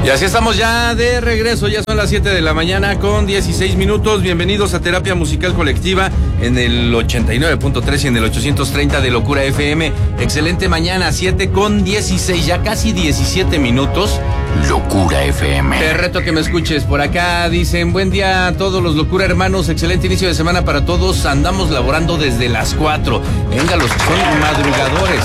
Y así estamos ya de regreso, ya son las 7 de la mañana con 16 minutos. Bienvenidos a Terapia Musical Colectiva en el 89.3 y en el 830 de Locura FM. Excelente mañana, 7 con 16, ya casi 17 minutos. Locura FM. Te reto que me escuches. Por acá dicen, buen día a todos los Locura hermanos, excelente inicio de semana para todos. Andamos laborando desde las 4. Venga, los que son madrugadores.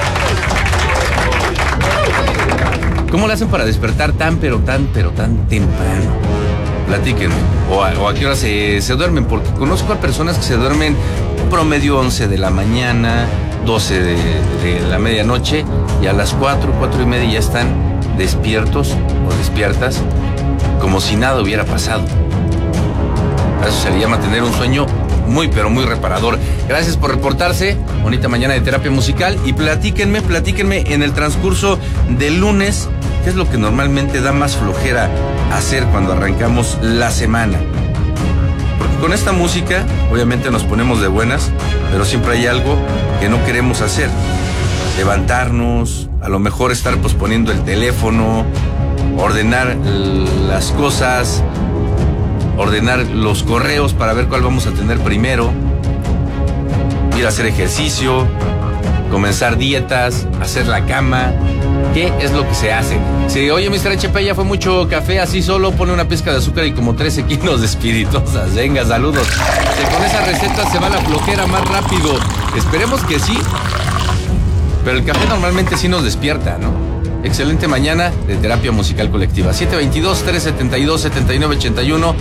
¿Cómo le hacen para despertar tan temprano? Platíquenme. O a qué hora se duermen, porque conozco a personas que se duermen promedio 11 de la mañana, 12 de la medianoche, y a las 4 y media ya están despiertos o despiertas como si nada hubiera pasado. Eso se le llama tener un sueño muy reparador. Gracias por reportarse. Bonita mañana de terapia musical. Y platíquenme en el transcurso del lunes, ¿qué es lo que normalmente da más flojera hacer cuando arrancamos la semana? Porque con esta música, obviamente nos ponemos de buenas, pero siempre hay algo que no queremos hacer. Levantarnos, a lo mejor estar posponiendo el teléfono, ordenar las cosas, ordenar los correos para ver cuál vamos a tener primero, ir a hacer ejercicio, comenzar dietas, hacer la cama. ¿Qué es lo que se hace? Si, oye, Mr. HP, ya fue mucho café, así solo pone una pizca de azúcar y como 13 kilos de espirituosas. Venga, saludos. Con esa receta se va la flojera más rápido. Esperemos que sí. Pero el café normalmente sí nos despierta, ¿no? Excelente mañana de terapia musical colectiva. 722-372-7981,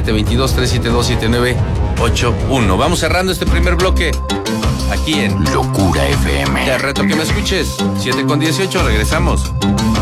722-372-7981. Vamos cerrando este primer bloque aquí en Locura FM. Te reto que me escuches. 7 con 18, regresamos.